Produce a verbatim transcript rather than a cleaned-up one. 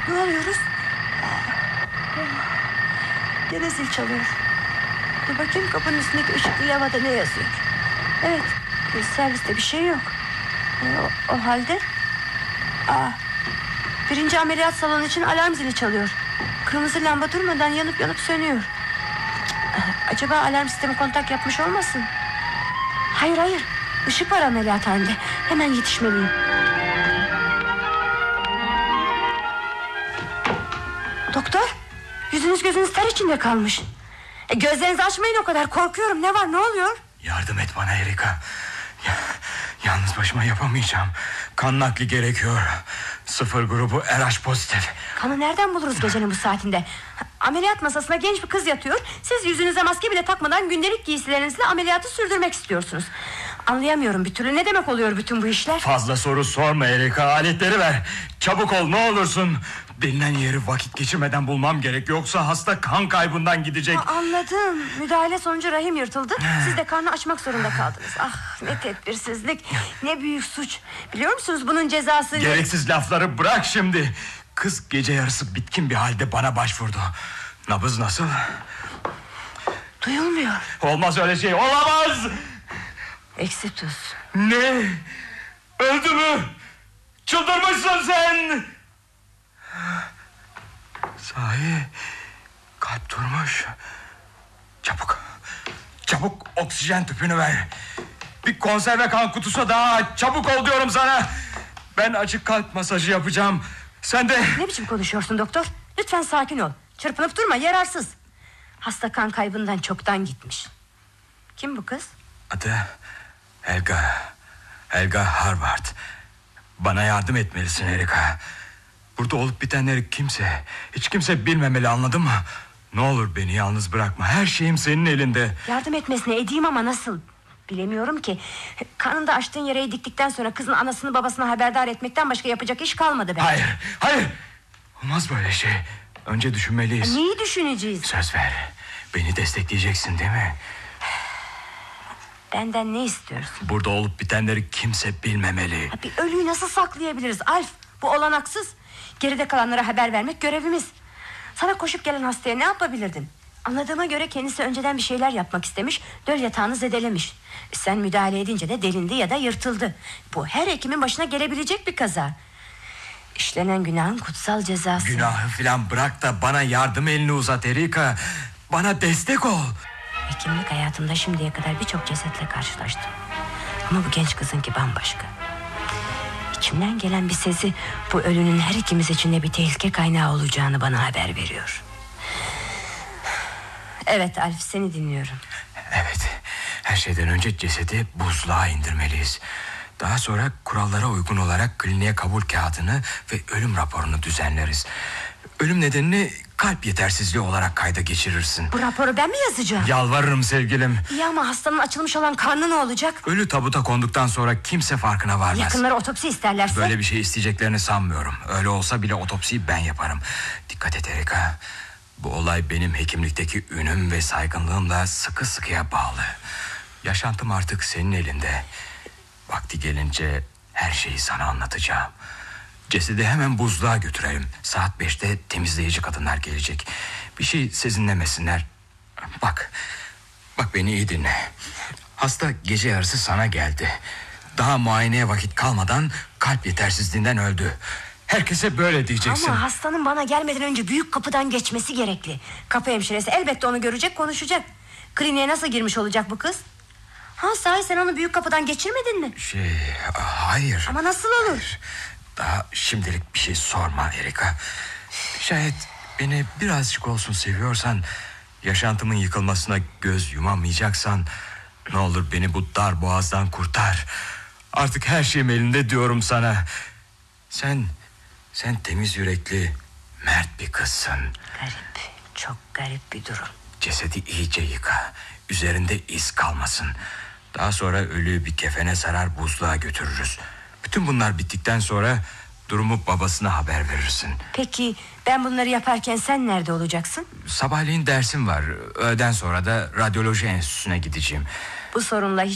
Ne oluyoruz? Gene zil çalıyor. Dur bakayım, kapının üstündeki ışıklı lavada ne yazıyor? Evet, serviste bir şey yok. E, o, o halde Aa, birinci ameliyat salonu için alarm zili çalıyor. Kırmızı lamba durmadan yanıp yanıp sönüyor. Acaba alarm sistemi kontak yapmış olmasın? Hayır hayır, ışık var ameliyathanede. Hemen yetişmeliyim. Doktor, yüzünüz gözünüz ter içinde kalmış. e, Gözlerinizi açmayın, o kadar korkuyorum. Ne var, ne oluyor? Yardım et bana Erika. Ya, yalnız başıma yapamayacağım. Kan nakli gerekiyor. Sıfır grubu R H pozitif. Kanı nereden buluruz gecenin bu saatinde? Ameliyat masasına genç bir kız yatıyor. Siz yüzünüze maske bile takmadan gündelik giysilerinizle ameliyatı sürdürmek istiyorsunuz. Anlayamıyorum bir türlü, ne demek oluyor bütün bu işler? Fazla soru sorma Erika, aletleri ver. Çabuk ol ne olursun. Denilen yeri vakit geçirmeden bulmam gerek. Yoksa hasta kan kaybından gidecek. Ha, anladım, müdahale sonucu rahim yırtıldı. Siz de karnı açmak zorunda kaldınız. Ah, ne tedbirsizlik, ne büyük suç. Biliyor musunuz bunun cezası? Gereksiz lafları bırak şimdi. Kız gece yarısı bitkin bir halde bana başvurdu. Nabız nasıl? Duyulmuyor. Olmaz öyle şey, olamaz. Eksi tuz. Ne? Öldü mü? Çıldırmışsın sen. Sahi kalp durmuş. Çabuk Çabuk oksijen tüpünü ver. Bir konserve kan kutusu daha. Çabuk ol diyorum sana. Ben açık kalp masajı yapacağım. Sen de... Ne biçim konuşuyorsun doktor? Lütfen sakin ol. Çırpınıp durma, yararsız. Hasta kan kaybından çoktan gitmiş. Kim bu kız? Adı Helga. Helga Harvard. Bana yardım etmelisin Erika. Burada olup bitenleri kimse, hiç kimse bilmemeli, anladın mı? Ne olur beni yalnız bırakma. Her şeyim senin elinde. Yardım etmesine edeyim ama nasıl? Bilemiyorum ki. Kanında açtığın yarayı diktikten sonra kızın anasını babasına haberdar etmekten başka yapacak iş kalmadı belki. Hayır, hayır. Olmaz böyle şey. Önce düşünmeliyiz. Neyi düşüneceğiz? Söz ver. Beni destekleyeceksin değil mi? Benden ne istiyorsun? Burada olup bitenleri kimse bilmemeli. Bir ölüyü nasıl saklayabiliriz Alf? Bu olanaksız. Geride kalanlara haber vermek görevimiz. Sana koşup gelen hastaya ne yapabilirdin? Anladığıma göre kendisi önceden bir şeyler yapmak istemiş, döl yatağını zedelemiş. Sen müdahale edince de delindi ya da yırtıldı. Bu her hekimin başına gelebilecek bir kaza. İşlenen günahın kutsal cezası. Günahı filan bırak da bana yardım elini uzat Erika. Bana destek ol. Hekimlik hayatımda şimdiye kadar birçok cesetle karşılaştım. Ama bu genç kızınki bambaşka. İçimden gelen bir sesi bu ölünün her ikimiz için de bir tehlike kaynağı olacağını bana haber veriyor. Evet Alf, seni dinliyorum. Evet, her şeyden önce cesedi buzluğa indirmeliyiz. Daha sonra kurallara uygun olarak kliniğe kabul kağıdını ve ölüm raporunu düzenleriz. Ölüm nedenini kalp yetersizliği olarak kayda geçirirsin. Bu raporu ben mi yazacağım? Yalvarırım sevgilim. İyi ama hastanın açılmış olan karnı ne olacak? Ölü tabuta konduktan sonra kimse farkına varmaz. Yakınları otopsi isterlerse? Böyle bir şey isteyeceklerini sanmıyorum. Öyle olsa bile otopsiyi ben yaparım. Dikkat et Erika. Bu olay benim hekimlikteki ünüm ve saygınlığımla sıkı sıkıya bağlı. Yaşantım artık senin elinde. Vakti gelince her şeyi sana anlatacağım. Cesedi hemen buzluğa götürelim. Saat beşte temizleyici kadınlar gelecek. Bir şey sezinlemesinler. Bak, bak beni iyi dinle. Hasta gece yarısı sana geldi. Daha muayeneye vakit kalmadan kalp yetersizliğinden öldü. Herkese böyle diyeceksin. Ama hastanın bana gelmeden önce büyük kapıdan geçmesi gerekli. Kapı hemşiresi elbette onu görecek, konuşacak. Kliniğe nasıl girmiş olacak bu kız? Ha sahi, sen onu büyük kapıdan geçirmedin mi? Şey, hayır. Ama nasıl olur? Hayır. Daha şimdilik bir şey sorma Erika. Şayet beni birazcık olsun seviyorsan, yaşantımın yıkılmasına göz yumamayacaksan, ne olur beni bu dar boğazdan kurtar. Artık her şeyim elinde diyorum sana. Sen, sen temiz yürekli, mert bir kızsın. Garip, çok garip bir durum. Cesedi iyice yıka. Üzerinde iz kalmasın. Daha sonra ölüyü bir kefene sarar buzluğa götürürüz. Bütün bunlar bittikten sonra durumu babasına haber verirsin. Peki ben bunları yaparken sen nerede olacaksın? Sabahleyin dersim var. Öğleden sonra da radyoloji enstitüsüne gideceğim. Bu sorunla hiç